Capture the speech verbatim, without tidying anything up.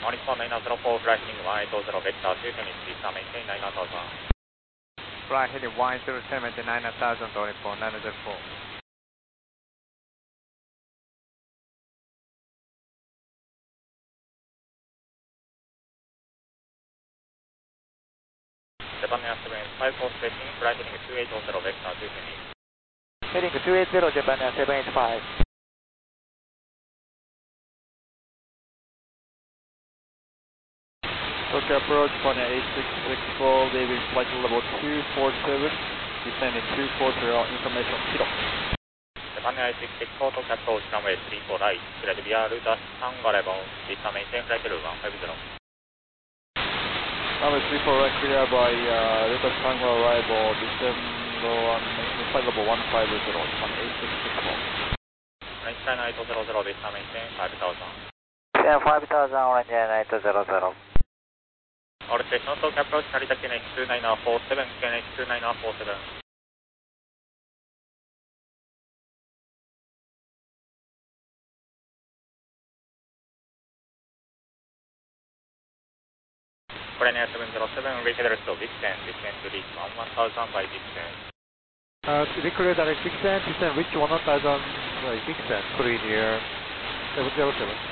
one four nine zero four, fly heading one eight zero vector two Phoenix, please maintain nine thousand. Fly heading one zero seven nine thousand, for nine zero four. Japan Air seven eight five, four stretching, fly heading two eight zero vector two Phoenix. Heading two eight zero, Japan Air seven eight five. Tokyo approach, Japan Air eight six six four, leaving flight level two four seven, descending two four zero, information Kilo. Japan Air six six four, Tokyo approach, runway three four right, clear to V R, dash one arrival, please maintain flight level one five zero. Runway three four right, clear by uh, Delta Tango arrival, descend on flight level one five zero, Japan eight six six four. Orange China eight zero zero, please maintain five thousand. Yeah, five thousand, Orange China eight zero zero. All stations, Tokyo approach, Narita K N H two nine four seven, K N H two nine four seven. Korean Air seven zero seven, reheaders to Vixen, Vixen to reach one thousand by Vixen. Uh, recruit direct Vixen, Vixen reach one thousand by Vixen, clear near seven zero seven.